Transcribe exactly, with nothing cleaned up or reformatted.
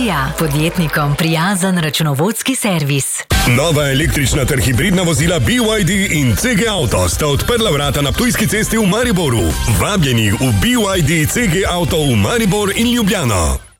Energija, podjetnikom prijazen računovodski servis. Nova električna ter hibridna vozila B Y D in C G Auto sta odprla vrata na Ptujski cesti v Mariboru. Vabljeni v B Y D C G Auto v Maribor in Ljubljano.